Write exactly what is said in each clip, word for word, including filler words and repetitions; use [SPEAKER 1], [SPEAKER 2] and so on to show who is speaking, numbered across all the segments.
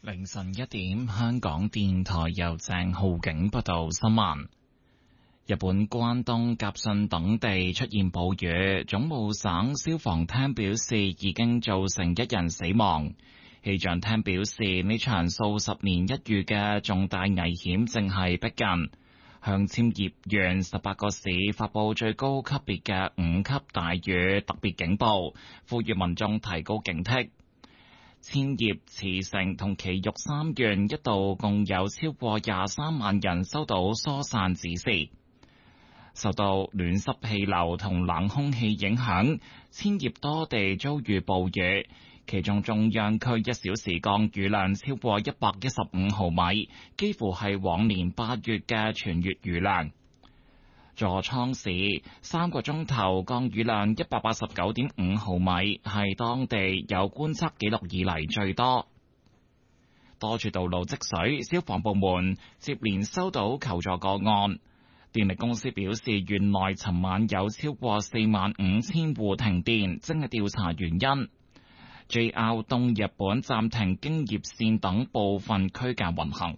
[SPEAKER 1] 凌晨一點，香港電台由鄭浩景報道新聞。日本關東、甲信等地出現暴雨，總務省消防廳表示已經造成一人死亡。氣象廳表示呢場數十年一遇嘅重大危險正係逼近，向千葉縣十八個市發佈最高級別嘅五級大雨特別警報，呼籲民眾提高警惕。千葉、茨城同埼玉三縣一度共有超過廿三萬人收到疏散指示。受到暖濕氣流同冷空氣影響，千葉多地遭遇暴雨，其中中央區一小時降雨量超過一百一十五毫米，幾乎係往年八月嘅全月雨量。座倉市三個鐘頭降雨量一百八十九點五毫米，係當地有觀測記錄以嚟最多。多處道路積水，消防部門接連收到求助個案。電力公司表示，縣內尋晚有超過四萬五千戶停電，正係調查原因。J R 東日本暫停京葉線等部分區間運行。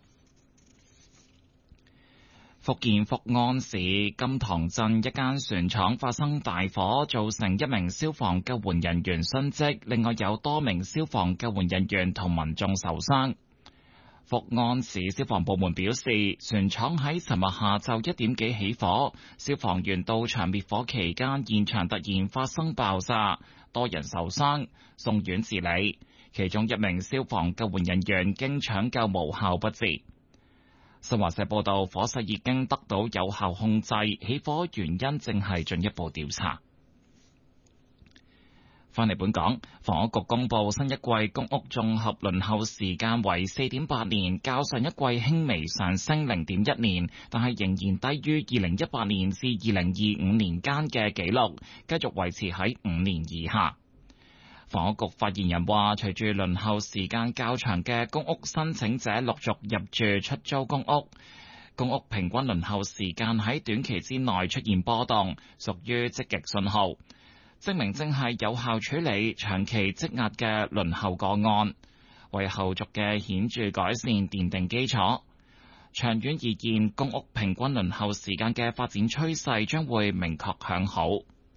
[SPEAKER 1] 福建福安市金塘鎮一間船廠發生大火，造成一名消防救援人員殉職，另外有多名消防救援人員同民眾受傷。福安市消防部門表示，船廠喺尋日下晝一點幾起火，消防員到場滅火期間，現場突然發生爆炸，多人受傷，送院治理，其中一名消防救援人員經搶救無效不治。新華社報道，火勢已經得到有效控制，起火原因正係進一步調查。翻嚟本港，房屋局公布新一季公屋綜合輪候時間為四點八年，較上一季輕微上升零點一年，但係仍然低於二零一八年至二零二五年間嘅紀錄，繼續維持喺五年以下。房屋局發言人話，隨住輪候時間較長嘅公屋申請者陸續入住出租公屋，公屋平均輪候時間喺短期之內出現波動，屬於積極信號，證明正係有效處理長期積壓嘅輪候個案，為後續嘅顯著改善奠定基礎。長遠而言，公屋平均輪候時間嘅發展趨勢將會明確向好。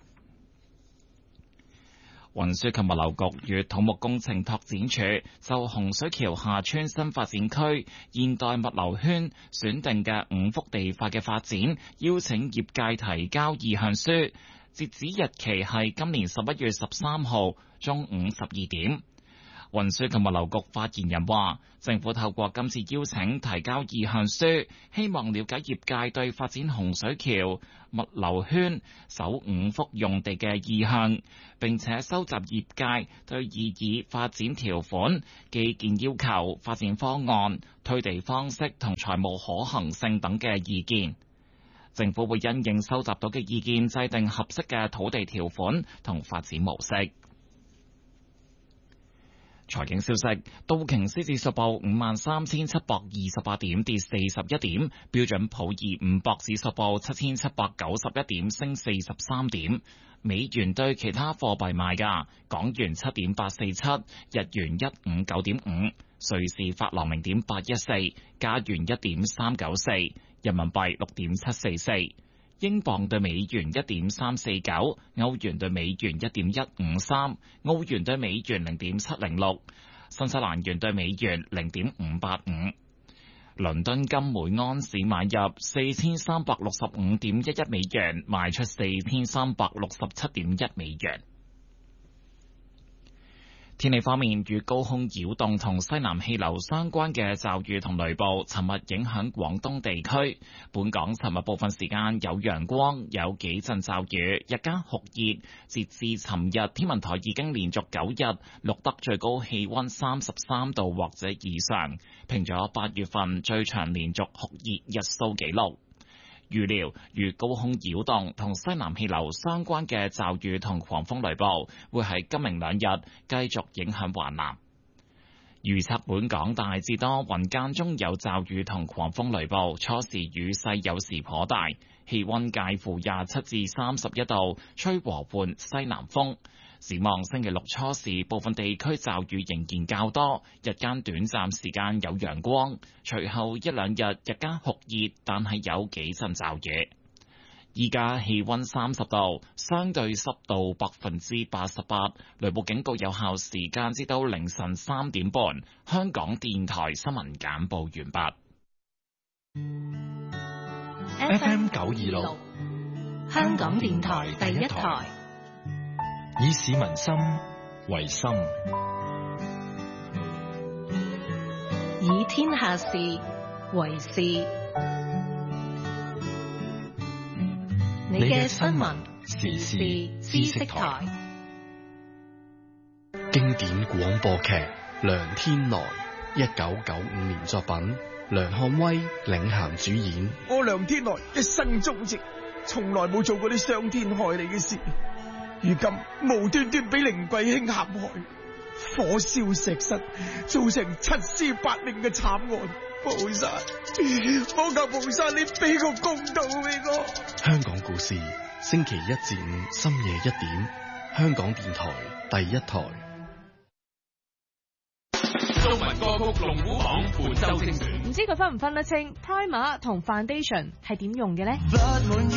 [SPEAKER 1] 運輸及物流局與土木工程拓展署就洪水橋廈村新發展區現代物流圈選定嘅五幅地塊嘅發展，邀請業界提交意向書，截止日期係今年十一月十三號中午十二點。運輸及物流局發言人話，政府透過今次邀請提交意向書，希望了解業界對發展洪水橋物流圈首五幅用地嘅意向，並且收集業界對擬議發展條款、基建要求、發展方案、推地方式同財務可行性等嘅意見。政府會因應收集到嘅意見，制定合適嘅土地條款同發展模式。財經消息，道瓊斯指數報五萬三千七百二十八點，跌四十一點；標準普爾五百指數報七千七百九十一點，升四十三點。美元對其他貨幣賣價：港元七點八四七，日元一五九點五，瑞士法郎零點八一四，加元一點三九四，人民幣六點七四四。英鎊對美元一點三四九，歐元對美元一點一五三，澳元對美元零點七零六，新西蘭元對美元零點五八五。倫敦金每安士買入四千三百六十五點一一美元，賣出四千三百六十七點一美元。天氣方面，與高空擾動同西南氣流相關嘅驟雨同雷暴，尋日影響廣東地區。本港尋日部分時間有陽光，有幾陣驟雨，日間酷熱。截至尋日，天文台已經連續九日錄得最高氣溫三十三度或者以上，平咗八月份最長連續酷熱日數紀錄。預料與高空擾動同西南氣流相關嘅驟雨同狂風雷暴會喺今明兩日繼續影響華南。預測本港大致多雲，間中有驟雨同狂風雷暴，初時雨勢有時頗大，氣溫介乎廿七至三十一度，吹和緩西南風。 展望星期六初時，部分地區驟雨仍然較多，日間短暫時間有陽光，隨後一兩日日間酷熱，但係有幾陣驟雨。依家氣溫三十度，相對濕度百分之八十八，雷暴警告有效時間至到凌晨三點半。香港電台新聞簡報完畢。
[SPEAKER 2] F M 九二六，香港電台第一台，以市民心為心，以天下事為事。你嘅新聞時事知識台，
[SPEAKER 3] 經典廣播劇《梁天來》，一九九五年作品，梁漢威領銜主演。
[SPEAKER 4] 我梁天來一生忠直，從來冇做過啲傷天害理嘅事，如今無端端俾凌貴卿陷害，火燒石室，造成七屍八命嘅慘案。菩薩，我求菩薩，你俾個公道俾我。
[SPEAKER 3] 香港故事，星期一至五深夜一點，香港電台第一台。
[SPEAKER 5] 中文歌曲龍虎榜本周精選，
[SPEAKER 6] 唔知佢分唔分得清 Primer 同 Foundation 係點用嘅呢？
[SPEAKER 7] 不滿意